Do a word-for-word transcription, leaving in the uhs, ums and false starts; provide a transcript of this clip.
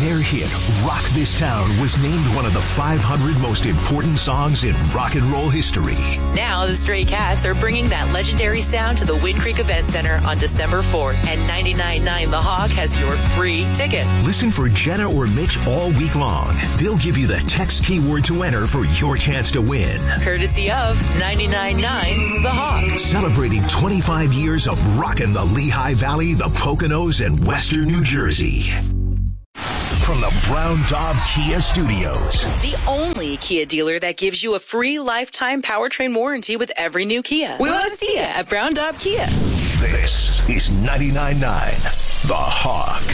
Their hit, Rock This Town, was named one of the five hundred most important songs in rock and roll history. Now the Stray Cats are bringing that legendary sound to the Wind Creek Event Center on December fourth, and ninety-nine point nine The Hog has your free ticket. Listen for Jenna or Mitch all week long. They'll give you the text keyword to enter for your chance to win. Courtesy of ninety-nine point nine The Hog. Celebrating twenty-five years of rockin' the Lehigh Valley, the Poconos, and Western New Jersey. From the Brown Daub Kia Studios. The only Kia dealer that gives you a free lifetime powertrain warranty with every new Kia. We love Kia at Brown Daub Kia. This is ninety-nine point nine The Hog.